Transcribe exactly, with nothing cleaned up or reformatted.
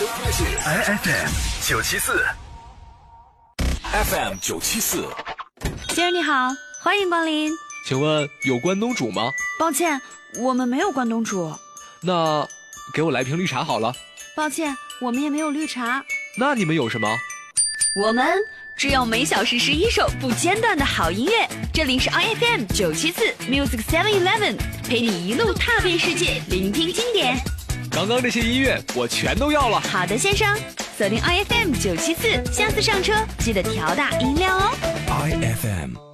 收听的是 I F M 九七四 ，F M 九七四。 先生你好，欢迎光临。 请问有关东煮吗？ 抱歉，我们没有关东煮。 那给我来瓶绿茶好了。 抱歉，我们也没有绿茶。 那你们有什么？ 我们只有每小时十一首不间断的好音乐。这里是 I F M 九七四 Music Seven Eleven， 陪你一路踏遍世界，聆听经典。 刚刚这些音乐我全都要了。 好的，先生，锁定 I F M 九七四，下次上车记得调大音量哦。 I F M